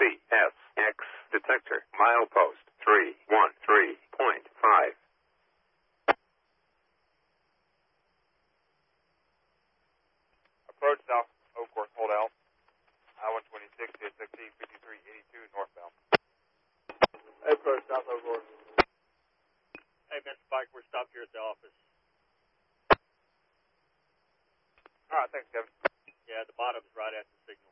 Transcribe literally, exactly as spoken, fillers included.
C S X detector, milepost three one three point five. Approach south, O course, hold out. I one twenty-six, C S X T fifty-three eighty-two, northbound. Approach south, O course. Hey, Mister Pike, we're stopped here at the office. All right, thanks, Kevin. Yeah, the bottom's right at the signal.